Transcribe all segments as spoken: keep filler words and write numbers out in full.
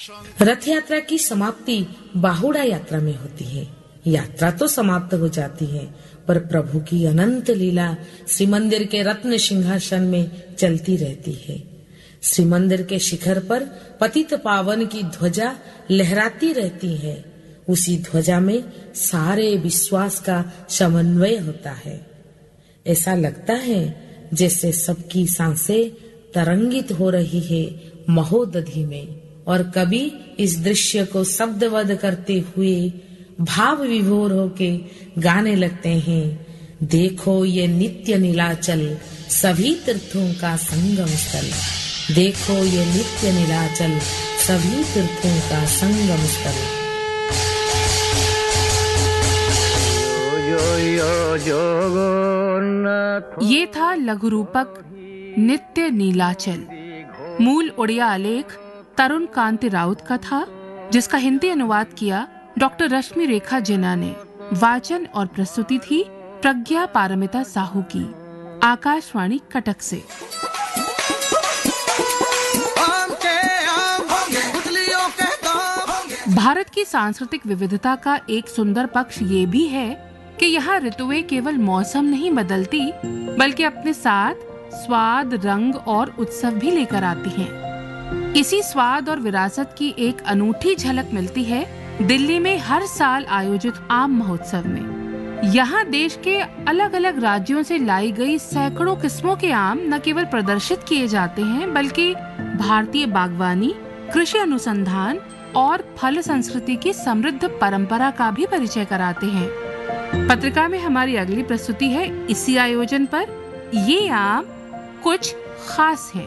रथ यात्रा की समाप्ति बाहुड़ा यात्रा में होती है। यात्रा तो समाप्त हो जाती है, पर प्रभु की अनंत लीला श्री मंदिर के रत्न सिंहासन में चलती रहती है। श्री मंदिर के शिखर पर पतित पावन की ध्वजा लहराती रहती है। उसी ध्वजा में सारे विश्वास का समन्वय होता है। ऐसा लगता है जैसे सबकी सांसें तरंगित हो रही है महोदधि में। और कवि इस दृश्य को शब्दबद्ध करते हुए भाव विभोर होके गाने लगते हैं, देखो ये नित्य नीलाचल सभी तीर्थों का संगम स्थल। देखो ये नित्य नीलाचल सभी तीर्थों का संगम स्थल। ये था लघु रूपक नित्य नीलाचल। मूल उड़िया आलेख तरुण कांति राउत का था, जिसका हिंदी अनुवाद किया डॉक्टर रश्मि रेखा जिन्ना ने। वाचन और प्रस्तुति थी प्रज्ञा पारमिता साहू की। आकाशवाणी कटक से। भारत की सांस्कृतिक विविधता का एक सुंदर पक्ष ये भी है कि यहाँ ऋतुएं केवल मौसम नहीं बदलती, बल्कि अपने साथ स्वाद, रंग और उत्सव भी लेकर आती हैं। इसी स्वाद और विरासत की एक अनूठी झलक मिलती है दिल्ली में हर साल आयोजित आम महोत्सव में। यहाँ देश के अलग अलग राज्यों से लाई गई सैकड़ों किस्मों के आम न केवल प्रदर्शित किए जाते हैं, बल्कि भारतीय बागवानी, कृषि अनुसंधान और फल संस्कृति की समृद्ध परंपरा का भी परिचय कराते हैं। पत्रिका में हमारी अगली प्रस्तुति है इसी आयोजन पर। ये आम कुछ खास है।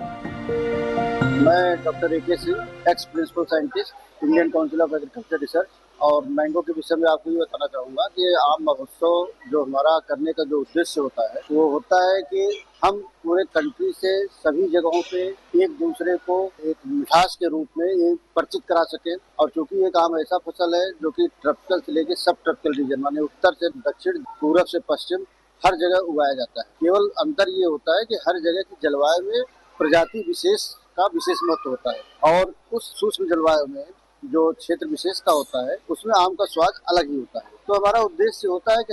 मैं डॉक्टर ए के Singh, ex principal scientist, Indian council of agriculture research, और मैंगो के विषय में आपको ये बताना चाहूँगा कि आम महोत्सव जो हमारा करने का जो उद्देश्य होता है वो होता है कि हम पूरे कंट्री से सभी जगहों पे एक दूसरे को एक मिठास के रूप में ये परिचित करा सकें। और चूंकि एक आम ऐसा फसल है जो कि ट्रॉपिकल से लेके सब ट्रॉपिकल रीजन, माने उत्तर से दक्षिण, पूरब से पश्चिम, हर जगह उगाया जाता है। केवल अंतर ये होता है कि हर जगह की जलवायु में प्रजाति विशेष का विशेष महत्व होता है, और उस सूक्ष्म जलवायु में जो क्षेत्र विशेष का होता है उसमें आम का स्वाद अलग ही होता है। तो हमारा उद्देश्य होता है कि